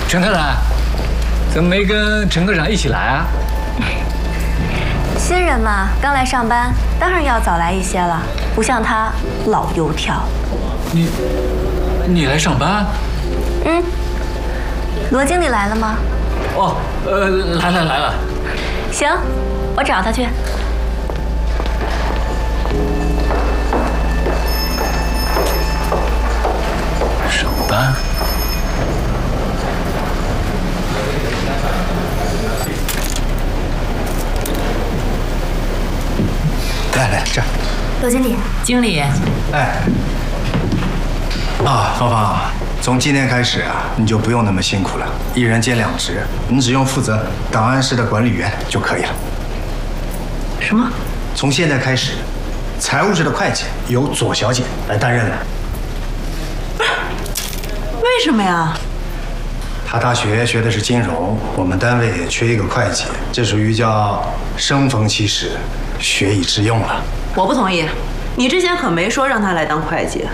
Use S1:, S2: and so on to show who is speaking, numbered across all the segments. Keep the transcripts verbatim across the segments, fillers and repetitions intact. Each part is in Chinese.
S1: 陈科长，怎么没跟陈科长一起来啊？
S2: 新人嘛，刚来上班，当然要早来一些了，不像他老油条。
S1: 你，你来上班？
S2: 嗯。罗经理来了吗？
S1: 哦，呃，来了来了。
S2: 行，我找他去。
S1: 上班。
S3: 来来，这儿。
S2: 罗经理，
S4: 经理，
S3: 哎，啊，芳芳，从今天开始啊，你就不用那么辛苦了，一人兼两职，你只用负责档案室的管理员就可以了。
S4: 什么？
S3: 从现在开始，财务室的会计由左小姐来担任了。
S4: 为什么呀？
S3: 她大学学的是金融，我们单位也缺一个会计，这属于叫生逢其时，学以致用了。
S4: 我不同意，你之前可没说让他来当会计。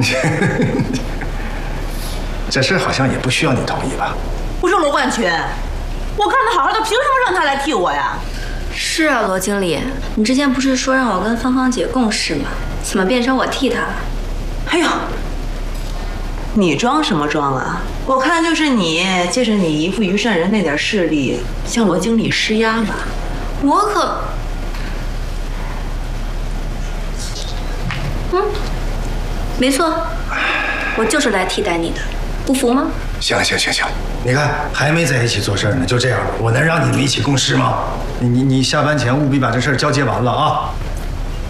S3: 这事好像也不需要你同意吧？
S4: 我说罗冠群，我干得好好的，凭什么让他来替我呀？
S2: 是啊，罗经理，你之前不是说让我跟芳芳姐共事吗？怎么变成我替她了？
S4: 哎呦，你装什么装啊？我看就是你借着你姨父于善人那点势力，向罗经理施压吧。
S2: 我可……嗯，没错，我就是来替代你的，不服吗？
S3: 行行行行，你看还没在一起做事呢，就这样了，我能让你们一起共事吗？你你你下班前务必把这事儿交接完了啊！